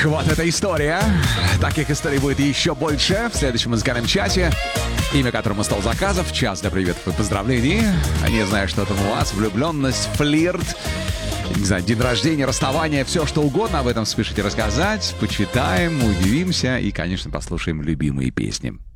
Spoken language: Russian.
Эх, вот эта история. Таких историй будет еще больше в следующем музыкальном часе, имя которому стол заказов, час для приветов и поздравлений. Не знаю, что там у вас, влюбленность, флирт, не знаю, день рождения, расставание, все что угодно. Об этом спешите рассказать. Почитаем, удивимся и, конечно, послушаем любимые песни.